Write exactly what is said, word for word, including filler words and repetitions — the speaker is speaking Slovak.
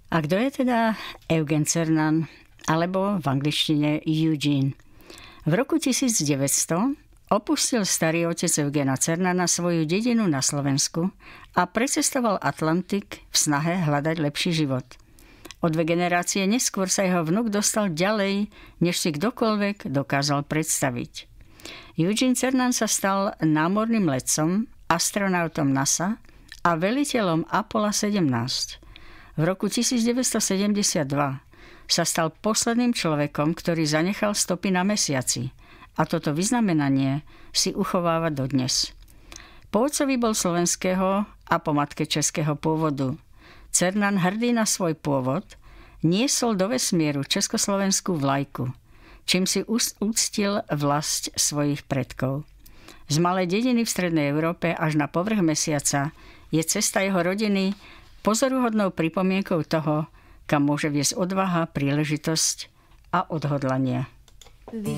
A kto je teda Eugen Cernan, alebo v angličtine Eugene? V roku tisícdeväťsto opustil starý otec Eugena Cernana svoju dedinu na Slovensku a precestoval Atlantik v snahe hľadať lepší život. O dve generácie neskôr sa jeho vnuk dostal ďalej, než si kdokoľvek dokázal predstaviť. Eugene Cernan sa stal námorným letcom, astronautom NASA a veliteľom Apollo sedemnásť. V roku devätnásťstosedemdesiatdva sa stal posledným človekom, ktorý zanechal stopy na mesiaci. A toto vyznamenanie si uchováva dodnes. Po otcovi bol slovenského a po matke českého pôvodu. Cernan, hrdý na svoj pôvod, niesol do vesmieru československú vlajku, čím si uctil vlasť svojich predkov. Z malej dediny v strednej Európe až na povrch mesiaca je cesta jeho rodiny pozoruhodnou pripomienkou toho, kam môže viesť odvaha, príležitosť a odhodlanie.